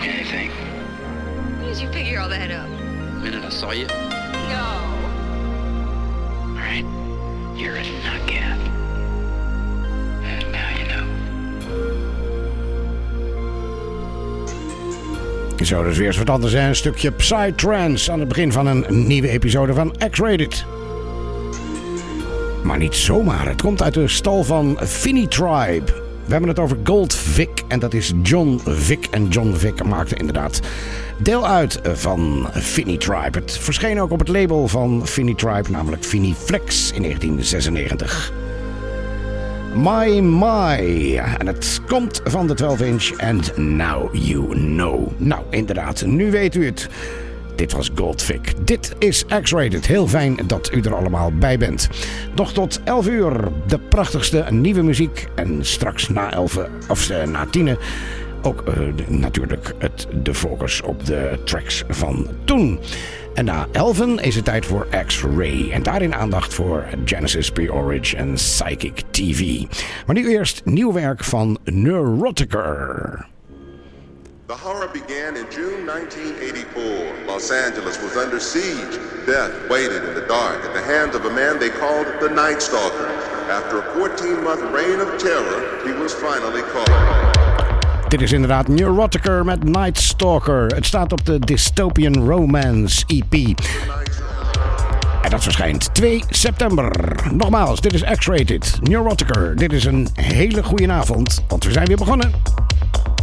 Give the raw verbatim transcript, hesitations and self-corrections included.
anything. When did you figure all that up? The minute I saw you. No. All right. You're a knockout. And now you know. Zo, dus weer eens wat anders, hè? Een stukje Psytrance aan het begin van een nieuwe episode van X-Rated. Maar niet zomaar, het komt uit de stal van Finny Tribe. We hebben het over Gold Vic en dat is John Vic. En John Vic maakte inderdaad deel uit van Finny Tribe. Het verscheen ook op het label van Finny Tribe, namelijk Finny Flex in negentien zesennegentig. My My. En het komt van de twaalf inch and Now You Know. Nou, inderdaad, nu weet u het. Dit was Gold Vic. Dit is X-Rated. Heel fijn dat u er allemaal bij bent. Nog tot elf uur de prachtigste nieuwe muziek. En straks na elf, of uh, na tienen ook uh, de, natuurlijk het, de focus op de tracks van toen. En na elfen is het tijd voor X-Ray. En daarin aandacht voor Genesis Pre-Origin en Psychic T V. Maar nu eerst nieuw werk van Neurotiker. The horror began in June nineteen eighty-four. Los Angeles was under siege. Death waited in the dark at the hands of a man they called the Night Stalker. After a fourteen-month reign of terror, he was finally caught. Dit is inderdaad Neurotiker met Night Stalker. Het staat op de Dystopian Romance E P. En dat verschijnt twee september. Nogmaals, dit is X-Rated. Neurotiker, dit is een hele goede avond, want we zijn weer begonnen.